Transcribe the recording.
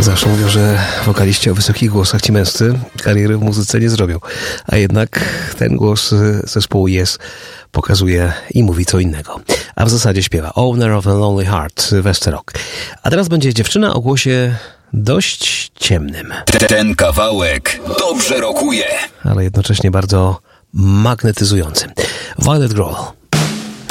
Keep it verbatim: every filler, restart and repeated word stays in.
Zawsze mówią, że wokaliści o wysokich głosach, ci męscy, kariery w muzyce nie zrobią. A jednak ten głos zespołu Yes pokazuje i mówi co innego. A w zasadzie śpiewa Owner of a Lonely Heart, Sylvester Rock. A teraz będzie dziewczyna o głosie dość ciemnym. Ten kawałek dobrze rokuje, ale jednocześnie bardzo magnetyzującym. Violet Grohl.